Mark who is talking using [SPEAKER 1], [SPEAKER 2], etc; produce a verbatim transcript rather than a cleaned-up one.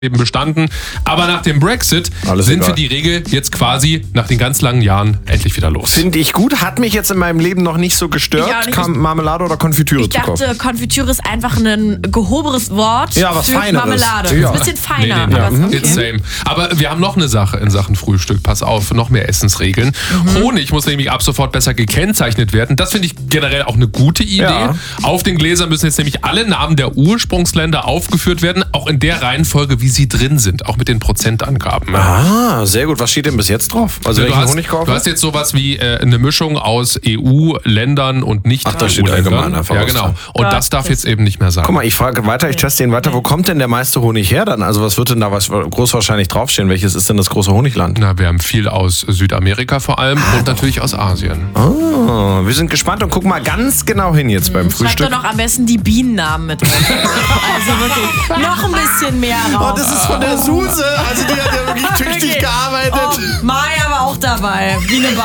[SPEAKER 1] eben bestanden. Aber nach dem Brexit
[SPEAKER 2] Alles
[SPEAKER 1] sind
[SPEAKER 2] egal.
[SPEAKER 1] wir die Regel jetzt quasi nach den ganz langen Jahren endlich wieder los.
[SPEAKER 2] Finde ich gut. Hat mich jetzt in meinem Leben noch nicht so gestört.
[SPEAKER 3] Ich auch nicht.
[SPEAKER 2] Kam Marmelade oder Konfitüre
[SPEAKER 3] Ich
[SPEAKER 2] zu kaufen.
[SPEAKER 3] dachte, Konfitüre ist einfach ein gehoberes Wort
[SPEAKER 2] Ja, was
[SPEAKER 3] für
[SPEAKER 2] Feineres.
[SPEAKER 3] Marmelade.
[SPEAKER 2] Ja.
[SPEAKER 3] Ist ein bisschen feiner.
[SPEAKER 1] Nee, nee,
[SPEAKER 3] aber
[SPEAKER 1] nee.
[SPEAKER 3] ist
[SPEAKER 1] It's
[SPEAKER 3] okay.
[SPEAKER 1] same. Aber wir haben noch eine Sache in Sachen Frühstück. Pass auf, noch mehr Essensregeln.
[SPEAKER 3] Mhm.
[SPEAKER 1] Honig muss nämlich ab sofort besser gekennzeichnet werden. Das finde ich generell auch eine gute Idee.
[SPEAKER 2] Ja.
[SPEAKER 1] Auf den Gläsern müssen jetzt nämlich alle Namen der Ursprungsländer aufgeführt werden, auch in der Reihenfolge, wie sie drin sind, auch mit den Prozentangaben.
[SPEAKER 2] Ah, sehr gut. Was steht denn bis jetzt drauf? Also,
[SPEAKER 1] Du
[SPEAKER 2] welchen
[SPEAKER 1] hast,
[SPEAKER 2] Honig kaufen?
[SPEAKER 1] du hast jetzt sowas wie äh, eine Mischung aus E U-Ländern und nicht
[SPEAKER 2] Ach, da steht
[SPEAKER 1] E U-Ländern.
[SPEAKER 2] allgemein einfach
[SPEAKER 1] Ja,
[SPEAKER 2] was
[SPEAKER 1] genau.
[SPEAKER 2] dran.
[SPEAKER 1] Und das darf jetzt eben nicht mehr sein.
[SPEAKER 2] Guck mal, ich frage weiter, ich teste den weiter. Wo kommt denn der meiste Honig her dann? Also was wird denn da was groß wahrscheinlich draufstehen? Welches ist denn das große Honigland?
[SPEAKER 1] Na, wir haben viel aus Südamerika vor allem und natürlich aus Asien.
[SPEAKER 2] Oh, wir sind gespannt und gucken mal ganz genau hin jetzt beim
[SPEAKER 3] Schreibt doch
[SPEAKER 2] Frühstück.
[SPEAKER 3] noch am besten die Bienennamen mit rein. Also wirklich, noch ein bisschen mehr Raum.
[SPEAKER 2] Oh, das ist von der Suse. Also die hat ja wirklich tüchtig
[SPEAKER 3] Okay.
[SPEAKER 2] gearbeitet.
[SPEAKER 3] Oh, Maya war auch dabei. Biene